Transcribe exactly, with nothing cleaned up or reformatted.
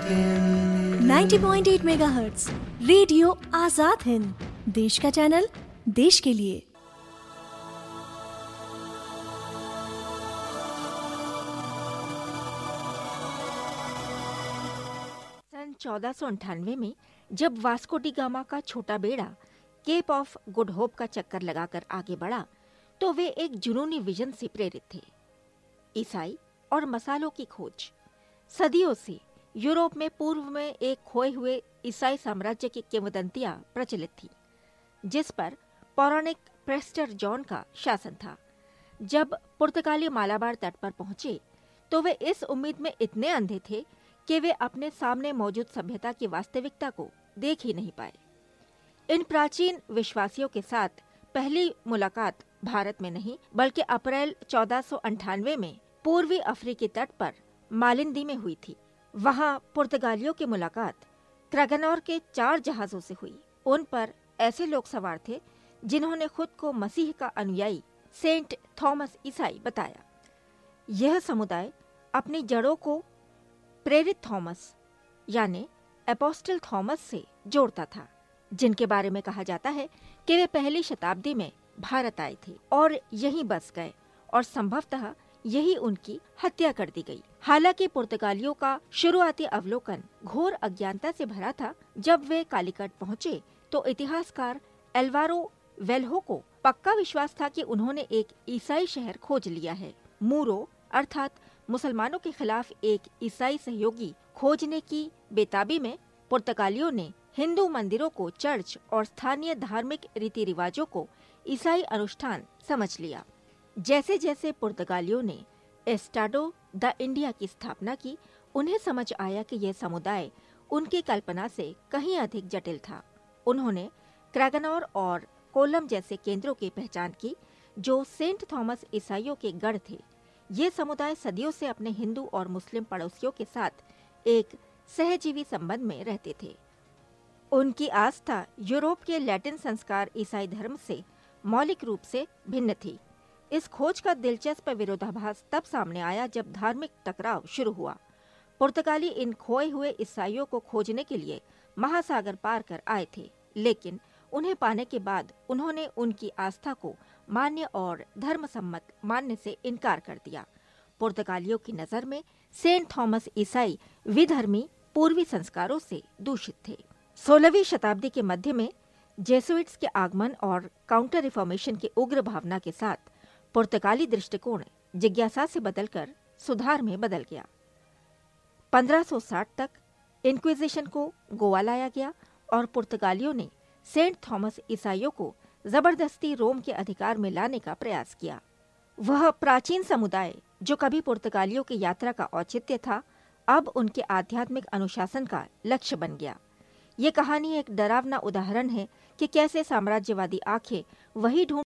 Ninety point eight megahertz radio Azad Hind, देश का channel, देश के लिए। सन चौदह सौ अंठानवे में जब वास्को डी गामा का छोटा बेड़ा केप ऑफ गुड होप का चक्कर लगाकर आगे बढ़ा, तो वे एक जुनूनी विजन से प्रेरित थे। ईसाई और मसालों की खोज। सदियों से यूरोप में पूर्व में एक खोए हुए ईसाई साम्राज्य की किंवदंतियां प्रचलित थी, जिस पर पौराणिक प्रेस्टर जॉन का शासन था। जब पुर्तगाली मालाबार तट पर पहुंचे, तो वे इस उम्मीद में इतने अंधे थे कि वे अपने सामने मौजूद सभ्यता की वास्तविकता को देख ही नहीं पाए। इन प्राचीन विश्वासियों के साथ पहली मुलाकात भारत में नहीं, बल्कि अप्रैल चौदह सौ अंठानवे में पूर्वी अफ्रीकी तट पर मालिंदी में हुई थी। वहां पुर्तगालियों की मुलाकात क्रैगनोर के चार जहाजों से हुई। उन पर ऐसे लोग सवार थे जिन्होंने खुद को मसीह का अनुयायी सेंट थॉमस ईसाई बताया। यह समुदाय अपनी जड़ों को प्रेरित थॉमस यानी एपोस्टल थॉमस से जोड़ता था, जिनके बारे में कहा जाता है कि वे पहली शताब्दी में भारत आए थे और यहीं बस गए और संभवतः यही उनकी हत्या कर दी गई। हालांकि पुर्तगालियों का शुरुआती अवलोकन घोर अज्ञानता से भरा था। जब वे कालीकट पहुंचे, तो इतिहासकार एल्वारो वेल्हो को पक्का विश्वास था कि उन्होंने एक ईसाई शहर खोज लिया है। मूरो अर्थात मुसलमानों के खिलाफ एक ईसाई सहयोगी खोजने की बेताबी में पुर्तगालियों ने हिंदू मंदिरों को चर्च और स्थानीय धार्मिक रीति रिवाजों को ईसाई अनुष्ठान समझ लिया। जैसे जैसे पुर्तगालियों ने एस्टाडो द इंडिया की स्थापना की, उन्हें समझ आया कि यह समुदाय उनकी कल्पना से कहीं अधिक जटिल था। उन्होंने क्रैगनोर और कोलम जैसे केंद्रों की पहचान की, जो सेंट थॉमस ईसाइयों के गढ़ थे। ये समुदाय सदियों से अपने हिंदू और मुस्लिम पड़ोसियों के साथ एक सहजीवी संबंध में रहते थे। उनकी आस्था यूरोप के लैटिन संस्कार ईसाई धर्म से मौलिक रूप से भिन्न थी। इस खोज का दिलचस्प विरोधाभास तब सामने आया जब धार्मिक टकराव शुरू हुआ। पुर्तगाली इन खोए हुए ईसाइयों को खोजने के लिए महासागर पार कर आए थे, लेकिन उन्हें पाने के बाद उन्होंने उनकी आस्था को मान्य और धर्मसम्मत मानने से इनकार कर दिया। पुर्तगालियों की नजर में सेंट थॉमस ईसाई विधर्मी पूर्वी संस्कारों से दूषित थे। सोलहवीं शताब्दी के मध्य में जेसुइट्स के आगमन और काउंटर रिफॉर्मेशन की उग्र भावना के साथ पुर्तगाली दृष्टिकोण जिज्ञासा से बदलकर सुधार में बदल गया। पंद्रह सौ साठ तक इंक्विजिशन को गोवा लाया गया और पुर्तगालियों ने सेंट थॉमस ईसाइयों को जबरदस्ती रोम के अधिकार में लाने का प्रयास किया। वह प्राचीन समुदाय जो कभी पुर्तगालियों की यात्रा का औचित्य था, अब उनके आध्यात्मिक अनुशासन का लक्ष्य बन गया। ये कहानी एक डरावना उदाहरण है कि कैसे साम्राज्यवादी आंखें वही ढूंढ